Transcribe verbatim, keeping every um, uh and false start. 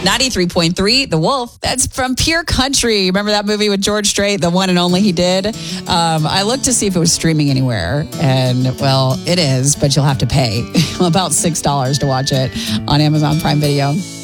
ninety-three point three, The Wolf. That's from Pure Country. Remember that movie with George Strait, the one and only he did? Um, I looked to see if it was streaming anywhere. And, well, it is, but you'll have to pay about six dollars to watch it on Amazon Prime Video.